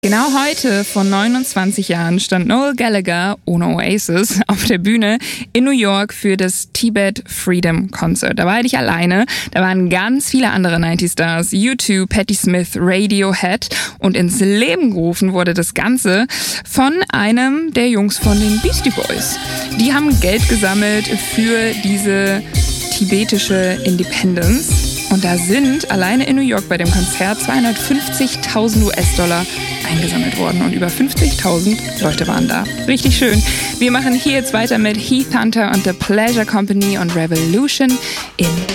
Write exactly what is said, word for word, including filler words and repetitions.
Genau heute vor neunundzwanzig Jahren stand Noel Gallagher ohne Oasis auf der Bühne in New York für das Tibet Freedom Concert. Da war er nicht alleine, da waren ganz viele andere neunziger-Stars, U zwei, Patti Smith, Radiohead, und ins Leben gerufen wurde das Ganze von einem der Jungs von den Beastie Boys. Die haben Geld gesammelt für diese tibetische Independence. Und da sind alleine in New York bei dem Konzert zweihundertfünfzigtausend US-Dollar eingesammelt worden und über fünfzigtausend Leute waren da. Richtig schön. Wir machen hier jetzt weiter mit Heath Hunter und The Pleasure Company und Revolution in